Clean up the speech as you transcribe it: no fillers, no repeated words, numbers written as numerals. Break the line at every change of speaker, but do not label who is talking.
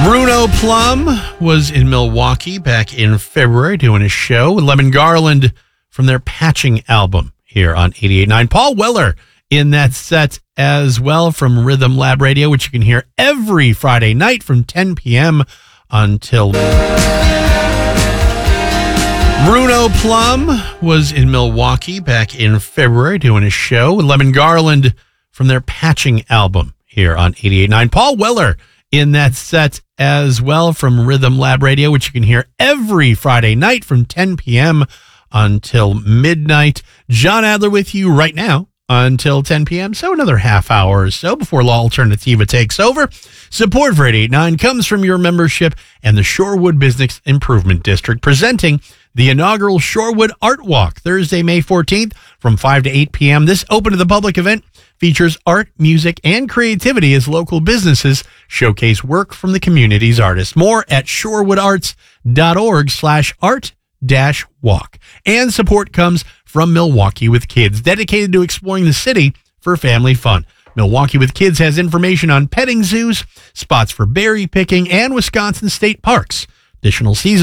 Bruno Plum was in Milwaukee back in February doing a show with Lemon Garland from their Patching album here on 88.9. Paul Weller in that set as well from Rhythm Lab Radio, which you can hear every Friday night from 10 p.m. until... Bruno Plum was in Milwaukee back in February doing a show with Lemon Garland from their Patching album here on 88.9. Paul Weller in that set as well from Rhythm Lab Radio, which you can hear every Friday night from 10 p.m. until midnight. John Adler with you right now until 10 p.m., so another half hour or so before La Alternativa takes over. Support for 88.9 comes from your membership and the Shorewood Business Improvement District, presenting the inaugural Shorewood Art Walk, Thursday, May 14th from 5 to 8 p.m. This open to the public event features art, music, and creativity as local businesses showcase work from the community's artists. More at shorewoodArts.org/art-walk. And support comes from Milwaukee with Kids, dedicated to exploring the city for family fun. Milwaukee with Kids has information on petting zoos, spots for berry picking, and Wisconsin state parks. Additional season